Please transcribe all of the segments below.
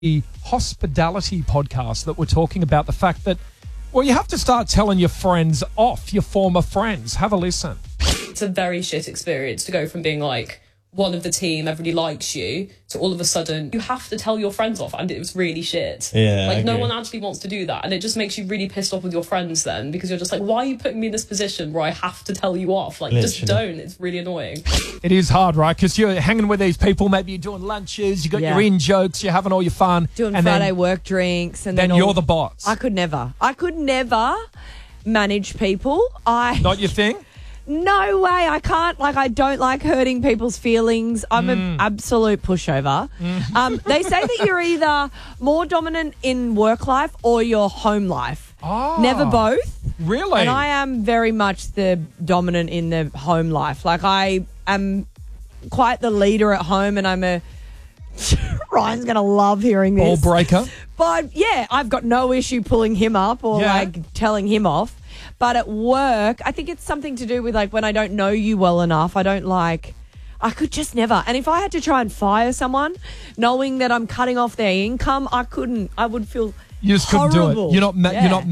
the hospitality podcast that we're talking about the fact that, well, you have to start telling your friends off, your former friends. Have a listen. It's a very shit experience to go from being like one of the team, everybody likes you, to all of a sudden you have to tell your friends off, and it was really shit. Yeah, like no one actually wants to do that, and it just makes you really pissed off with your friends then, because you're just like, why are you putting me in this position where I have to tell you off? Like, just don't. It's really annoying. It is hard, right? Because you're hanging with these people, maybe you're doing lunches, you got your in-jokes, you're having all your fun. Doing Friday work drinks. And then you're the boss. I could never manage people. Not your thing? No way. I can't. Like, I don't like hurting people's feelings. I'm an absolute pushover. They say that you're either more dominant in work life or your home life. Oh. Never both. Really? And I am very much the dominant in the home life. Like, I am quite the leader at home, and I'm a... Ryan's going to love hearing this. Ball breaker. But, yeah, I've got no issue pulling him up or, telling him off. But at work, I think it's something to do with, like, when I don't know you well enough, I could just never. And if I had to try and fire someone, knowing that I'm cutting off their income, I couldn't. I would feel You just horrible. couldn't do it. You're not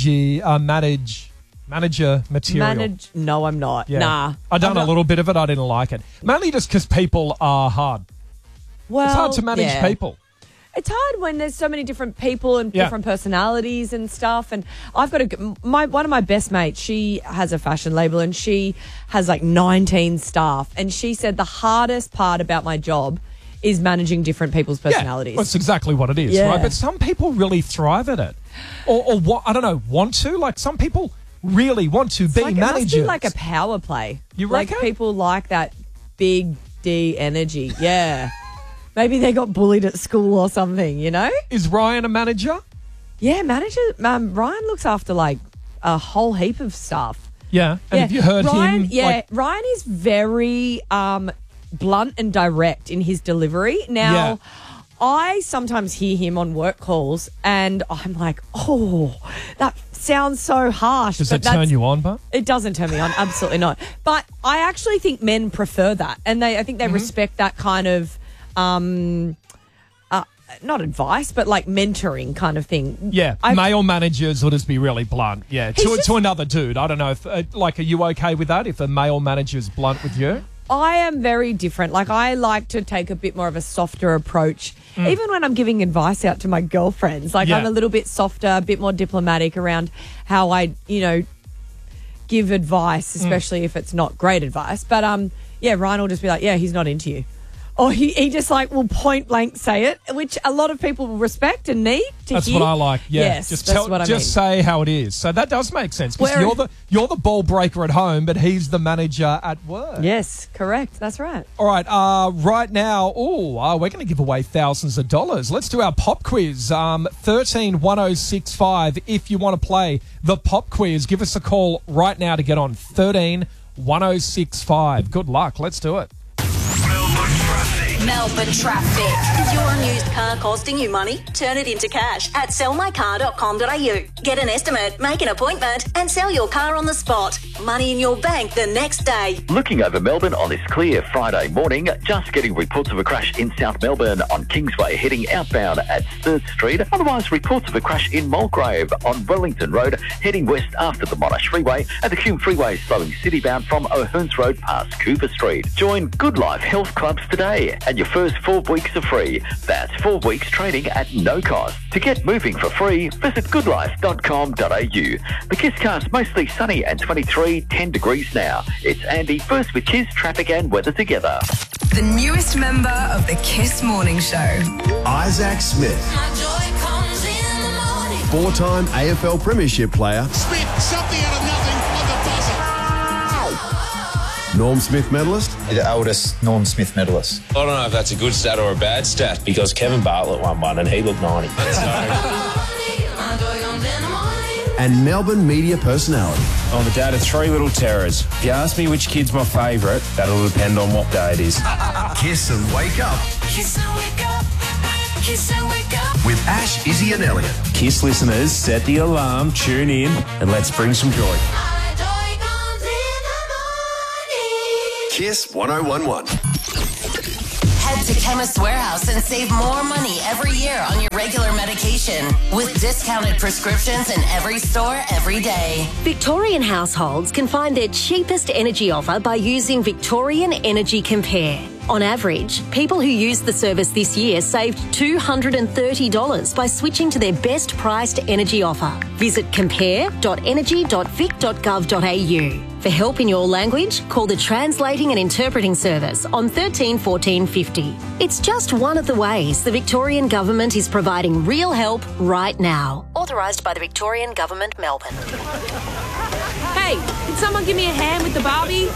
manager material. No, I'm not. Yeah. Nah. I've done a little bit of it. I didn't like it. Mainly just because people are hard. Well, it's hard to manage people. It's hard when there's so many different people and different personalities and stuff. And I've got one of my best mates, she has a fashion label and she has like 19 staff. And she said the hardest part about my job is managing different people's personalities. Yeah, that's exactly what it is, right? But some people really thrive at it. Or what, I don't know, want to. Like, some people really want to be managers. It must be like a power play. You reckon? Like, people like that big D energy. Yeah. Maybe they got bullied at school or something, you know? Is Ryan a manager? Yeah, manager. Ryan looks after, like, a whole heap of stuff. Yeah. And have you heard him? Yeah, Ryan is very blunt and direct in his delivery. Now, I sometimes hear him on work calls and I'm like, oh, that sounds so harsh. Does it turn you on, but? It doesn't turn me on, absolutely not. But I actually think men prefer that. And I think they respect that kind of... not advice, but like mentoring kind of thing. Yeah, male managers will just be really blunt. Yeah, to another dude. I don't know if, are you okay with that? If a male manager's blunt with you? I am very different. Like, I like to take a bit more of a softer approach. Even when I'm giving advice out to my girlfriends, like I'm a little bit softer, a bit more diplomatic around how I, give advice, especially if it's not great advice. But Ryan will just be like, yeah, he's not into you. Or he just like will point blank say it, which a lot of people will respect and need to That's hear. what I like. Yeah, yes, just say how it is. So that does make sense because you're the ball breaker at home, but he's the manager at work. Yes, correct. That's right. All right. Right now, we're going to give away thousands of dollars. Let's do our pop quiz. 131065. If you want to play the pop quiz, give us a call right now to get on 131065. Good luck. Let's do it. Melbourne Traffic. Is your unused car costing you money? Turn it into cash at sellmycar.com.au. Get an estimate, make an appointment and sell your car on the spot. Money in your bank the next day. Looking over Melbourne on this clear Friday morning, just getting reports of a crash in South Melbourne on Kingsway heading outbound at Sturt Street. Otherwise, reports of a crash in Mulgrave on Wellington Road heading west after the Monash Freeway, and the Hume Freeway slowing citybound from O'Hearns Road past Cooper Street. Join Good Life Health Clubs today and your first 4 weeks are free. That's 4 weeks training at no cost. To get moving for free, visit goodlife.com.au. The KISScast mostly sunny and 10 degrees now. It's Andy first with KISS traffic and weather together. The newest member of the KISS Morning Show. Isaac Smith. My joy comes in the morning. 4-time AFL Premiership player. Smith, something out of nothing on the buzzer. Norm Smith medalist. The oldest Norm Smith medalist. I don't know if that's a good stat or a bad stat because Kevin Bartlett won one and he looked 90. And Melbourne media personality. I'm the dad of 3 little terrors. If you ask me which kid's my favourite, that'll depend on what day it is. Kiss and wake up. Kiss and wake up. Kiss and wake up. With Ash, Izzy and Elliot. KISS listeners, set the alarm, tune in, and let's bring some joy. My joy comes in the morning. Kiss 1011. Head Head to Chemist Warehouse and save more money every year on your regular medication with discounted prescriptions in every store every day. Victorian households can find their cheapest energy offer by using Victorian Energy Compare. On average, people who used the service this year saved $230 by switching to their best priced energy offer. Visit compare.energy.vic.gov.au. For help in your language, call the Translating and Interpreting Service on 13 14 50. It's just one of the ways the Victorian Government is providing real help right now. Authorised by the Victorian Government, Melbourne. Hey, can someone give me a hand with the Barbie?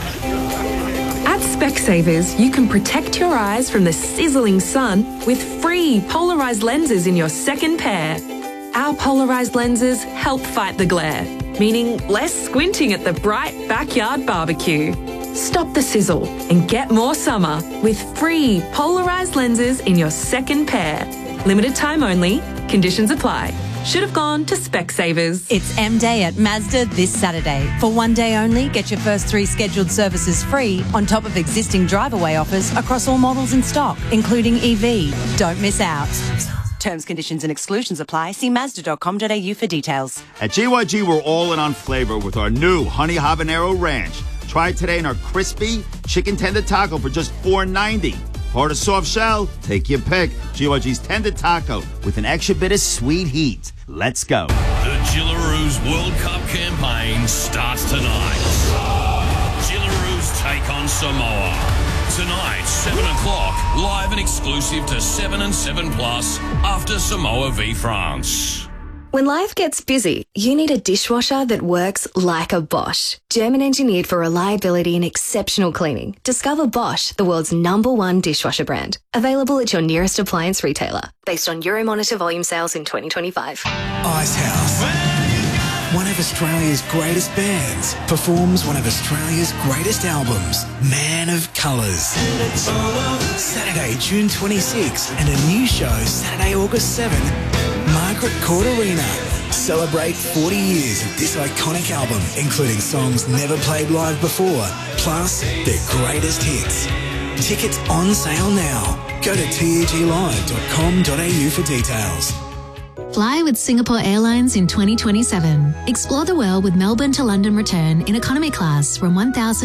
At Specsavers, you can protect your eyes from the sizzling sun with free polarised lenses in your second pair. Our polarised lenses help fight the glare, meaning less squinting at the bright backyard barbecue. Stop the sizzle and get more summer with free polarised lenses in your second pair. Limited time only. Conditions apply. Should have gone to Specsavers. It's M-Day at Mazda this Saturday. For one day only, get your first 3 scheduled services free on top of existing drive-away offers across all models in stock, including EV. Don't miss out. Terms, conditions and exclusions apply. See Mazda.com.au for details. At GYG, we're all in on flavor with our new Honey Habanero Ranch. Try it today in our crispy chicken tender taco for just $4.90. Hard or soft shell, take your pick. GYG's tender taco with an extra bit of sweet heat. Let's go. The Gillaroos World Cup campaign starts tonight. Gillaroos take on Samoa. Tonight, 7 o'clock, live and exclusive to 7 and 7 Plus after Samoa v France. When life gets busy, you need a dishwasher that works like a Bosch. German engineered for reliability and exceptional cleaning. Discover Bosch, the world's #1 dishwasher brand. Available at your nearest appliance retailer. Based on Euromonitor volume sales in 2025. Icehouse, one of Australia's greatest bands, performs one of Australia's greatest albums, Man of Colours. Saturday, June 26, and a new show Saturday, August 7, Margaret Court Arena. Celebrate 40 years of this iconic album, including songs never played live before, plus their greatest hits. Tickets on sale now. Go to teglive.com.au for details. Fly with Singapore Airlines in 2027. Explore the world with Melbourne to London return in economy class from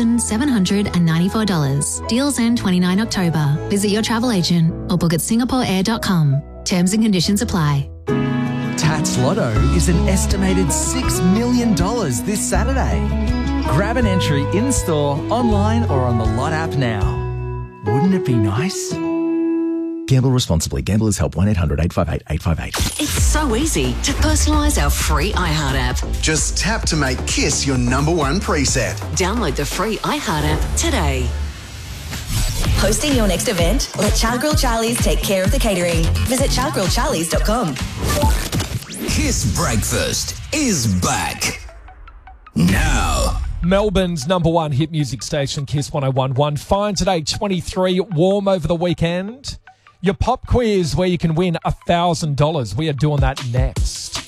$1,794. Deals end 29 October. Visit your travel agent or book at singaporeair.com. Terms and conditions apply. Tats Lotto is an estimated $6 million this Saturday. Grab an entry in-store, online or on the Lot app now. Wouldn't it be nice? Gamble responsibly. Gamblers Help 1-800-858-858. It's so easy to personalise our free iHeart app. Just tap to make Kiss your #1 preset. Download the free iHeart app today. Hosting your next event? Let Char Grill Charlie's take care of the catering. Visit chargrillcharlies.com. Kiss Breakfast is back. Now. Melbourne's #1 hit music station, Kiss 101.1. Fine today, 23. Warm over the weekend. Your pop quiz where you can win $1,000. We are doing that next.